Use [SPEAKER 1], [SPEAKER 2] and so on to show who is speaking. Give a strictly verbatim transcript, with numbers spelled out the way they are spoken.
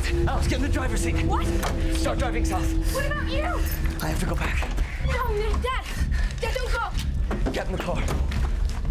[SPEAKER 1] out. Alex, get in the driver's seat.
[SPEAKER 2] What?
[SPEAKER 1] Start driving south.
[SPEAKER 2] What about you?
[SPEAKER 1] I have to go back.
[SPEAKER 2] No, Dad. Dad, don't go.
[SPEAKER 1] Get in the car.